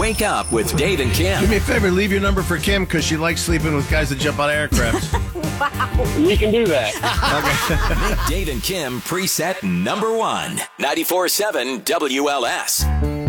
Wake up with Dave and Do Kim. me a favor, leave your number for Kim because she likes sleeping with guys that jump out of aircraft. We can do that. Dave and Kim preset number 1. 94.7 WLS.